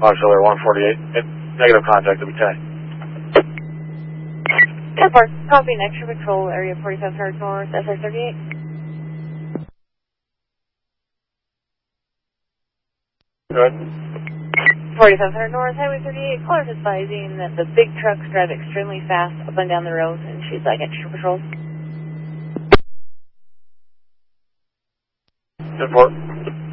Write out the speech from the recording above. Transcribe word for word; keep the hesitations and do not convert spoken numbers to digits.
Auxiliary one forty-eight. Negative contact to be ten. ten four, copy an extra patrol, area forty-seven hundred north, S I thirty-eight. Good. forty-seven hundred north, Highway thirty-eight, caller's advising that the big trucks drive extremely fast up and down the road, and she's like extra patrol. ten four.